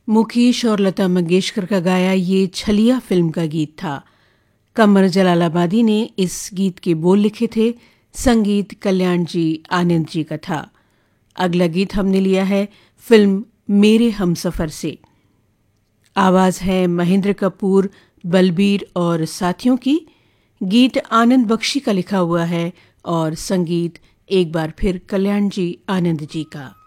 मुकेश और लता मंगेशकर का गाया ये छलिया फिल्म का गीत था। कमर जलालाबादी ने इस गीत के बोल लिखे थे, संगीत कल्याण जी आनंद जी का था। अगला गीत हमने लिया है फिल्म मेरे हमसफर से। आवाज है महेंद्र कपूर, बलबीर और साथियों की। गीत आनंद बख्शी का लिखा हुआ है और संगीत एक बार फिर कल्याण जी आनंद जी का।